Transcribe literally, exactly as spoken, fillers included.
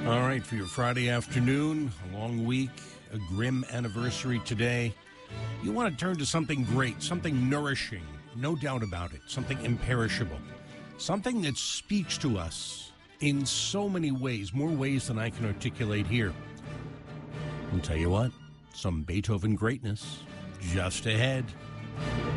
All right, for your Friday afternoon, a long week, a grim anniversary today. You want to turn to something great, something nourishing, no doubt about it, something imperishable, something that speaks to us in so many ways, more ways than I can articulate here. I'll tell you what, some Beethoven greatness just ahead.